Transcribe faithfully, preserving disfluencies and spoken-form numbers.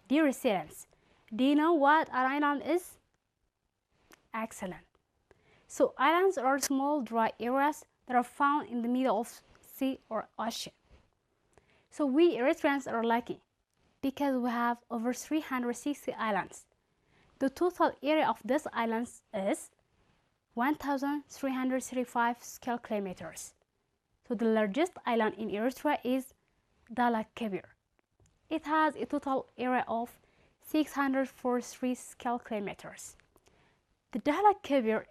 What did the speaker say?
Dear students, do you know what an island is? Excellent. So islands are small dry areas that are found in the middle of sea or ocean. So we Eritreans are lucky because we have over three hundred sixty islands. The total area of these islands is one thousand three hundred thirty-five square kilometers. So the largest island in Eritrea is Dahlak Kebir. It has a total area of six hundred forty-three square kilometers. The Dahlak Kebir